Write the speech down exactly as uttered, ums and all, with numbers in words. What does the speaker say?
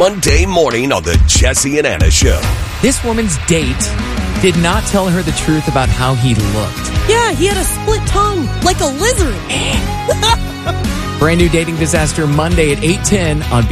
Monday morning on the Jesse and Anna Show. This woman's date did not tell her the truth about how he looked. Yeah, he had a split tongue, like a lizard. Brand new dating disaster Monday at eight ten on